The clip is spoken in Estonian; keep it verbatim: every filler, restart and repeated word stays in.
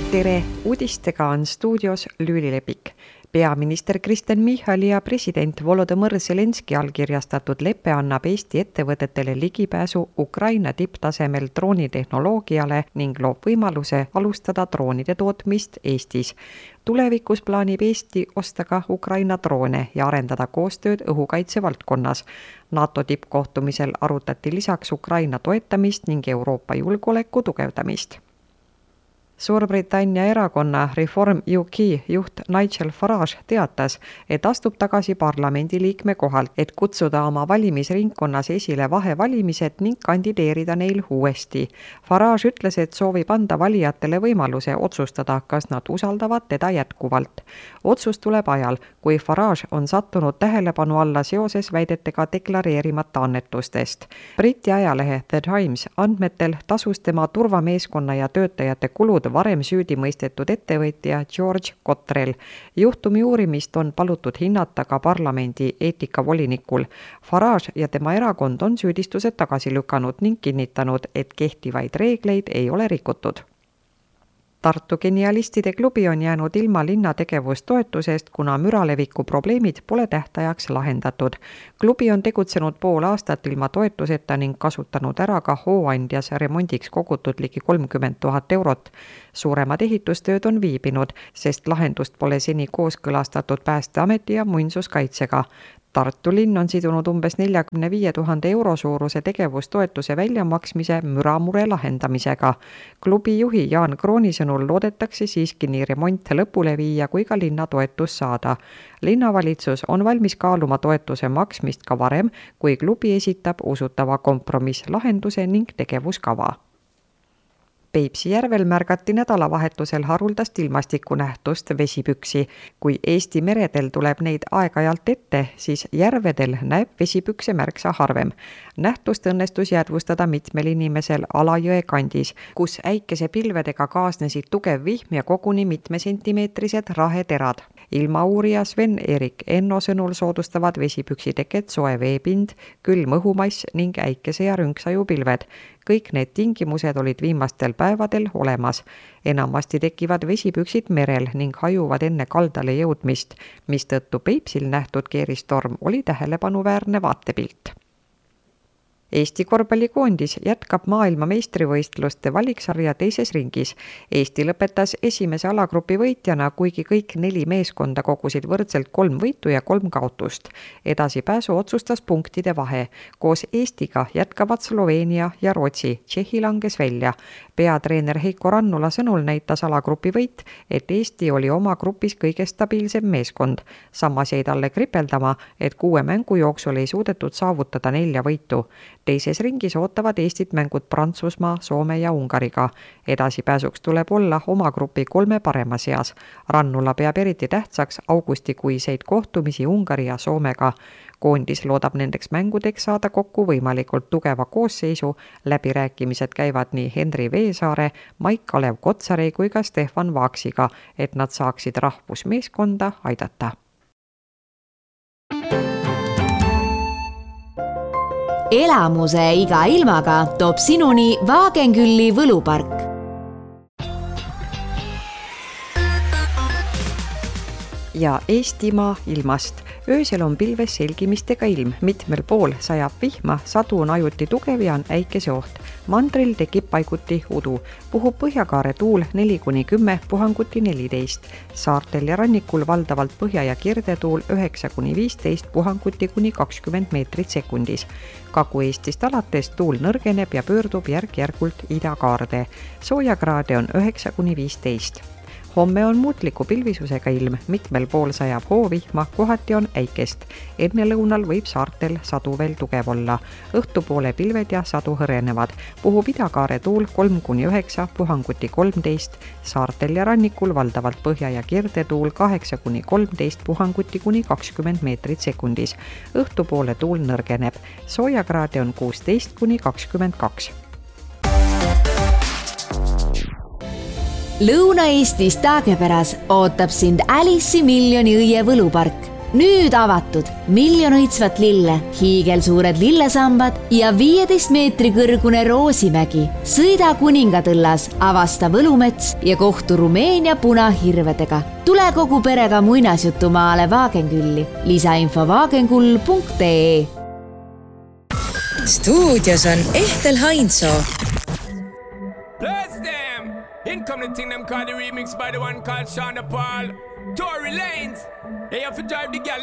Tere! Uudistega on stuudios Lüüli Lepik. Peaminister Kristen Michali ja president Volodõmõr Zelenski allkirjastatud lepe annab Eesti ettevõtetele ligipääsu Ukraina tipptasemel droonitehnoloogiale ning loob võimaluse alustada droonide tootmist Eestis. Tulevikus plaanib Eesti osta ka Ukraina droone ja arendada koostööd õhukaitse valdkonnas. NATO tippkohtumisel arutati lisaks Ukraina toetamist ning Euroopa julgeoleku tugevdamist. Suurbritannia erakonna Reform U K juht Nigel Farage teatas, et astub tagasi parlamendiliikme kohalt, et kutsuda oma valimisringkonnas esile vahevalimised ning kandideerida neil uuesti. Farage ütles, et soovib anda valijatele võimaluse otsustada, kas nad usaldavad teda jätkuvalt. Otsus tuleb ajal, kui Farage on sattunud tähelepanu alla seoses väidetega deklareerimata annetustest. Briti ajalehe The Times andmetel tasus tema turvameeskonna ja töötajate kulud varem süüdi mõistetud ettevõtja George Cottrell. Juhtumi uurimist on palutud hinnata ka parlamendi eetikavolinikul. Farage ja tema erakond on süüdistused tagasi lükanud ning kinnitanud, et kehtivaid reegleid ei ole rikutud. Tartu genialistide klubi on jäänud ilma linna tegevustoetusest, kuna müraleviku probleemid pole tähtajaks lahendatud. Klubi on tegutsenud pool aastat ilma toetuseta ning kasutanud ära ka hooandjas remondiks kogutud ligi kolmkümmend tuhat eurot. Suuremad ehitustööd on viibinud, sest lahendust pole seni kooskõlastatud Päästeameti ja muinsuskaitsega. Tartu linn on sidunud umbes neljakümne viie tuhande euro suuruse tegevustoetuse väljamaksmise müramure lahendamisega. Klubi juhi Jaan Krooni sõnul loodetakse siiski nii remont lõpule viia kui ka linna toetus saada. Linnavalitsus on valmis kaaluma toetuse maksmist ka varem, kui klubi esitab usutava kompromisslahenduse ning tegevuskava. Peipsi järvel märgati nädalavahetusel haruldast ilmastikunähtust vesipüksi. Kui Eesti meredel tuleb neid aeg-ajalt ette, siis järvedel näeb vesipükse märksa harvem. Nähtust õnnestus jäädvustada mitmel inimesel Alajõe kandis, kus äikesepilvedega kaasnesid tugev vihm ja koguni mitmesentimeetrised raheterad. Ilmauurija Sven-Erik Enno sõnul soodustavad vesipüksi teket soe veepind, külm õhumass ning äikese- ja rünksajupilved. Kõik need tingimused olid viimastel päevadel olemas. Enamasti tekivad vesipüksid merel ning hajuvad enne kaldale jõudmist, mistõttu Peipsil nähtud keeristorm oli tähelepanuväärne vaatepilt. Eesti korvpallikoondis jätkab maailma meistrivõistluste valiksarja teises ringis. Eesti lõpetas esimese alagrupi võitjana, kuigi kõik neli meeskonda kogusid võrdselt kolm võitu ja kolm kaotust. Edasipääsu otsustas punktide vahe. Koos Eestiga jätkavad Sloveenia ja Rootsi. Tšehhi langes välja. Peatreener Heiko Rannula sõnul näitas alagrupi võit, et Eesti oli oma grupis kõige stabiilsem meeskond. Samas jäi talle kripeldama, et kuue mängu jooksul ei suudetud saavutada nelja võitu. Teises ringis ootavad Eestit mängud Prantsusmaa, Soome ja Ungariga. Edasipääsuks tuleb olla oma grupi kolme parema seas. Rannula peab eriti tähtsaks augustikuiseid kohtumisi Ungari ja Soomega. Koondis loodab nendeks mängudeks saada kokku võimalikult tugeva koosseisu. Läbirääkimised käivad nii Henri Veesaare, Maik-Kalev Kotsari kui ka Stefan Vaaksiga, et nad saaksid rahvusmeeskonda aidata. Elamuse iga ilmaga toob sinuni Vaagenkülli võlupark. Ja Eestimaa ilmast. Öösel on pilves selgimistega ilm, mitmel pool sajab vihma, sadu on ajuti tugev ja on äikese oht. Mandril tekib paiguti udu. Puhub põhjakaare tuul neli kuni kümme, puhanguti neliteist. Saartel ja rannikul valdavalt põhja- ja kirdetuul üheksa kuni viisteist, puhanguti kuni kakskümmend meetrit sekundis. Kagu-Eestist alates tuul nõrgeneb ja pöördub järk-järgult idakaarde. Soojakraade on üheksa kuni viisteist. Homme on muutliku pilvisusega ilm, mitmel pool sajab hoovihma, kohati on äikest. Enne lõunal võib saartel sadu veel tugev olla. Õhtupoole pilved ja sadu hõrenevad. Puhub idakaare tuul kolm kuni üheksa, puhanguti kolmteist. Saartel ja rannikul valdavalt põhja- ja kirdetuul kaheksa kuni kolmteist, puhanguti kuni kakskümmend meetrit sekundis. Õhtupoole tuul nõrgeneb. Soojakraade on kuusteist kuni kakskümmend kaks. Lõuna-Eestis Taagepäras ootab sind Alice'i miljoni õie võlupark. nüüd avatud miljon õitsvat lille, hiigelsuured lillesambad ja viieteist meetri kõrgune Roosimägi. Sõida Kuningatõllas, avasta Võlumets ja kohtu Rumeenia punahirvedega. Tule kogu perega muinasjutumaale Vaagenkülli. Lisainfo vaagenkull punkt ee. Stuudios on Ehtel Hainsoo. Bless them! In come the thing them called the remix by the one called Sean Paul. Tory Lanez. They have to drive the gal